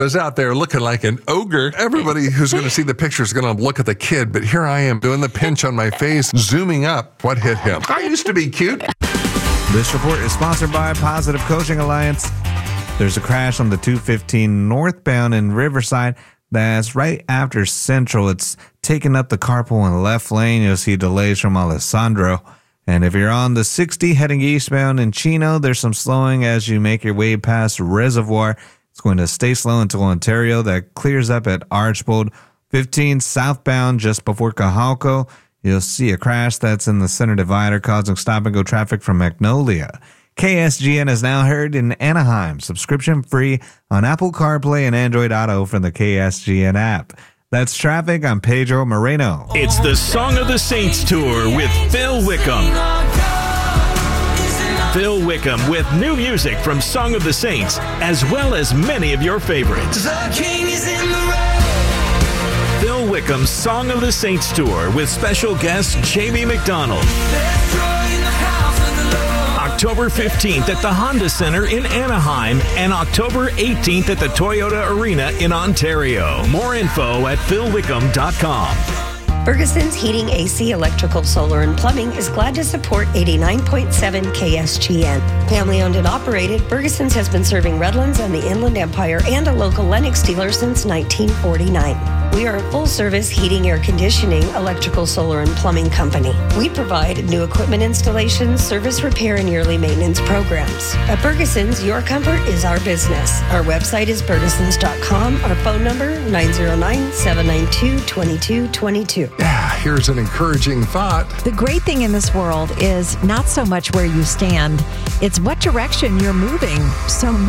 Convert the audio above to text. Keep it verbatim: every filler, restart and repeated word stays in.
was out there looking like an ogre. Everybody who's going to see the picture is going to look at the kid, but here I am doing the pinch on my face, zooming up. What hit him? I used to be cute. This report is sponsored by Positive Coaching Alliance. There's a crash on the two fifteen northbound in Riverside. That's right after Central. It's taking up the carpool in the left lane. You'll see delays from Alessandro. And if you're on the sixty heading eastbound in Chino, there's some slowing as you make your way past Reservoir. It's going to stay slow until Ontario. That clears up at Archbold. fifteen southbound just before Cajalco. You'll see a crash that's in the center divider causing stop-and-go traffic from Magnolia. K S G N is now heard in Anaheim, subscription-free on Apple CarPlay and Android Auto from the K S G N app. That's traffic. I'm Pedro Moreno. It's the Song of the Saints Tour with Phil Wickham. Phil Wickham with new music from Song of the Saints, as well as many of your favorites. Phil Wickham's Song of the Saints Tour with special guest Jamie McDonald. October fifteenth at the Honda Center in Anaheim and October eighteenth at the Toyota Arena in Ontario. More info at phil wickham dot com. Ferguson's Heating, A C, Electrical, Solar, and Plumbing is glad to support eighty-nine point seven K S G N. Family owned and operated, Ferguson's has been serving Redlands and the Inland Empire and a local Lennox dealer since nineteen forty-nine. We are a full-service heating, air conditioning, electrical, solar, and plumbing company. We provide new equipment installations, service repair, and yearly maintenance programs. At Ferguson's, your comfort is our business. Our website is fergusons dot com. Our phone number, nine zero nine, seven nine two, two two two two. Yeah, here's an encouraging thought. The great thing in this world is not so much where you stand, it's what direction you're moving. So